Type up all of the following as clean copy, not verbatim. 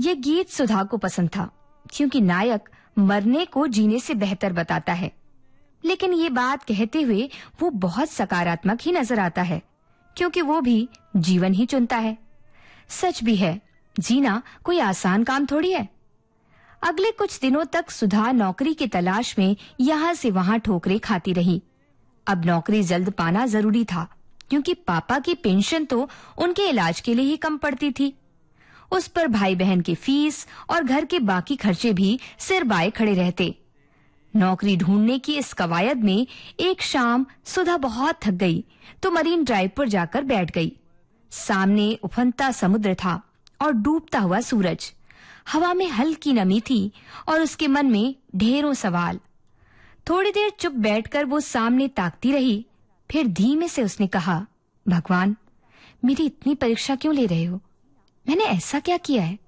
ये गीत सुधा को पसंद था, क्योंकि नायक मरने को जीने से बेहतर बताता है। लेकिन ये बात कहते हुए वो बहुत सकारात्मक ही नजर आता है, क्योंकि वो भी जीवन ही चुनता है। सच भी है, जीना कोई आसान काम थोड़ी है। अगले कुछ दिनों तक सुधा नौकरी की तलाश में यहाँ से वहाँ ठोकरें खाती रही। अब नौकरी जल्द पाना जरूरी था, क्योंकि पापा की पेंशन तो उनके इलाज के लिए ही कम पड़ती थी। उस पर भाई बहन की फीस और घर के बाकी खर्चे भी सिर बाए खड़े रहते। नौकरी ढूंढने की इस कवायद में एक शाम सुधा बहुत थक गई तो मरीन ड्राइव पर जाकर बैठ गई। सामने उफनता समुद्र था और डूबता हुआ सूरज। हवा में हल्की नमी थी और उसके मन में ढेरों सवाल। थोड़ी देर चुप बैठकर वो सामने ताकती रही। फिर धीमे से उसने कहा, भगवान, मेरी इतनी परीक्षा क्यों ले रहे हो? मैंने ऐसा क्या किया है?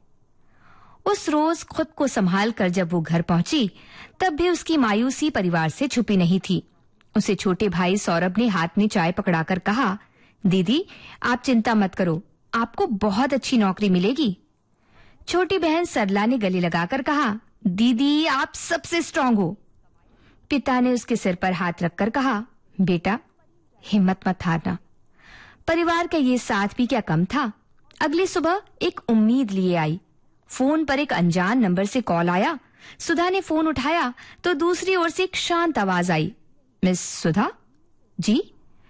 उस रोज खुद को संभाल कर जब वो घर पहुंची, तब भी उसकी मायूसी परिवार से छुपी नहीं थी। उसे छोटे भाई सौरभ ने हाथ में चाय पकड़ाकर कहा, दीदी, आप चिंता मत करो, आपको बहुत अच्छी नौकरी मिलेगी। छोटी बहन सरला ने गले लगाकर कहा, दीदी, आप सबसे स्ट्रांग हो। पिता ने उसके सिर पर हाथ रखकर कहा, बेटा, हिम्मत मत हारना। परिवार का ये साथ भी क्या कम था। अगली सुबह एक उम्मीद लिए आई। फोन पर एक अनजान नंबर से कॉल आया। सुधा ने फोन उठाया तो दूसरी ओर से एक शांत आवाज आई, मिस सुधा? जी,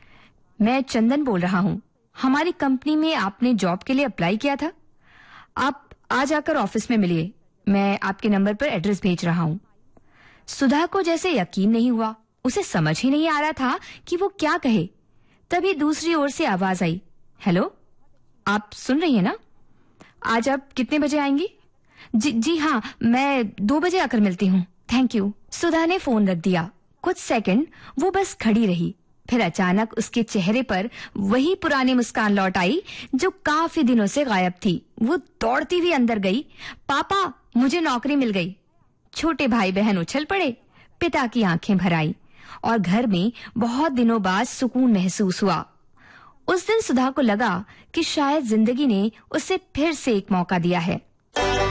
मैं चंदन बोल रहा हूँ। हमारी कंपनी में आपने जॉब के लिए अप्लाई किया था। आप आज आकर ऑफिस में मिलिए। मैं आपके नंबर पर एड्रेस भेज रहा हूँ। सुधा को जैसे यकीन नहीं हुआ। उसे समझ ही नहीं आ रहा था कि वो क्या कहे। तभी दूसरी ओर से आवाज आई, हेलो, आप सुन रही हैं ना? आज आप कितने बजे आएंगी? जी हाँ, मैं 2 बजे आकर मिलती हूँ। Thank you. सुधा ने फोन रख दिया। कुछ सेकंड वो बस खड़ी रही। फिर अचानक उसके चेहरे पर वही पुरानी मुस्कान लौट आई जो काफी दिनों से गायब थी। वो दौड़ती हुई अंदर गई। पापा, मुझे नौकरी मिल गई। छोटे भाई बहन उछल पड़े। पिता की आंखें भर आई और घर में बहुत दिनों बाद सुकून महसूस हुआ। उस दिन सुधा को लगा कि शायद जिंदगी ने उसे फिर से एक मौका दिया है।